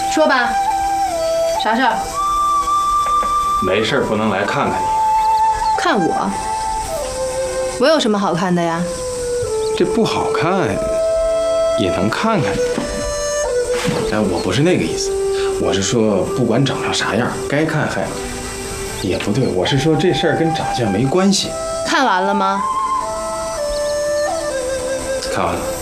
说吧，啥事儿？ 没事，不能来看看你。 看我？我有什么好看的呀？ 这不好看，也能看看你。哎，我不是那个意思，我是说，不管长成啥样，该看还也不对，我是说这事儿跟长相没关系。 看完了吗？ 看完了。